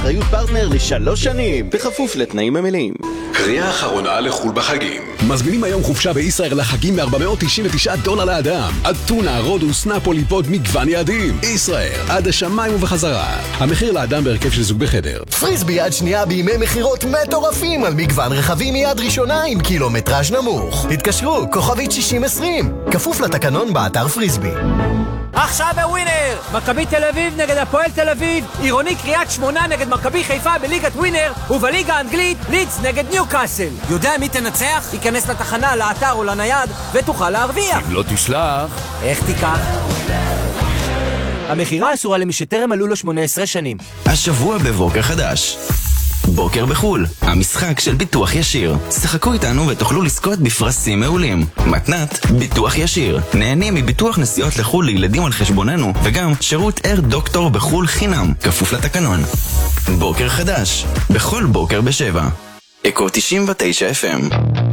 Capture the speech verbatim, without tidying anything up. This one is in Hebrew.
באחריות פרטנר לשלוש שנים, בכפוף לתנאים המלאים. קריאה אחרונה לחול בחגים. מזמינים היום חופשה בישראל לחגים מ-ארבע מאות תשעים ותשעה דולר לאדם. אתונה, רודוס, נפולי, פוד, מגוון יעדים. ישראל, עד השמיים ובחזרה. המחיר לאדם בהרכב של זוג בחדר. פריסבי יד שנייה בימי מחירות מטורפים על מגוון רכבים מיד ראשונה עם קילומטראז' נמוך. התקשרו, כוכבית שישים עשרים. כפוף לתקנון באתר פריסבי. עכשיו בווינר! מכבי תל אביב נגד הפועל תל אביב, עירוני קריית שמונה נגד מכבי חיפה בליגת ווינר, ובליגה האנגלית לידס נגד ניוקאסל. יודע מי תנצח? ייכנס לתחנה, לאתר או לנייד ותוכל להרוויח. אם לא תשלח... איך תיקח? המחירה אסורה למי שטרם מלאו לו שמונה עשרה שנים. השבוע בבוקר חדש. בוקר בחול, המשחק של ביטוח ישיר. שחקו איתנו ותוכלו לזכות בפרסים מעולים. מתנת ביטוח ישיר. נהנים מביטוח נסיעות לחול לילדים על חשבוננו, וגם שירות אר דוקטור בחול חינם, כפוף לתקנון. בוקר חדש, בכל בוקר בשבע. אקו תשעים ותשע אף אם.